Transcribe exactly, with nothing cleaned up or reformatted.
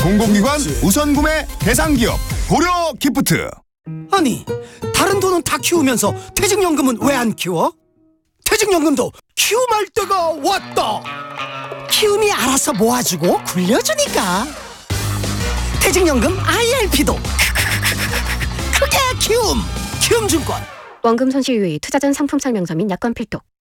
공공기관 우선구매 대상기업 고려기프트. 아니, 다른 돈은 다 키우면서 퇴직연금은 왜 안 키워? 퇴직연금도 키움할 때가 왔다. 키움이 알아서 모아주고 굴려주니까. 퇴직연금 아이엘피도 크게 키움. 키움증권. 원금 손실 유의, 투자전 상품 설명서 및 약관 필독.